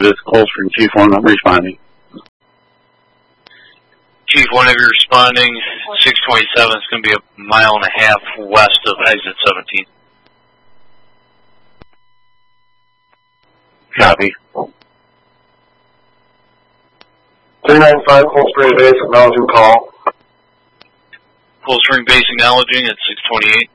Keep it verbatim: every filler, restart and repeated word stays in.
this is Cold Spring Chief one, I'm responding. Chief one, if you're responding, six twenty-seven is going to be a mile and a half west of exit seventeen. Copy. three nine five Cold Spring Base, acknowledging call. Cold Spring Base acknowledging at six twenty-eight.